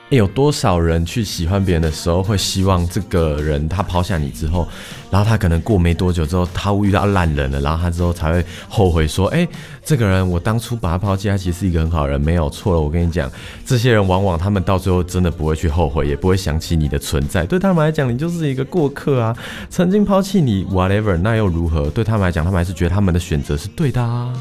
有多少人去喜欢别人的时候，会希望这个人他抛下你之后，然后他可能过没多久之后，他遇到烂人了，然后他之后才会后悔说，这个人我当初把他抛弃，他其实是一个很好的人，没有错了。我跟你讲，这些人往往他们到最后真的不会去后悔，也不会想起你的存在。对他们来讲，你就是一个过客啊，曾经抛弃你 whatever， 那又如何？对他们来讲，他们还是觉得他们的选择是对的啊。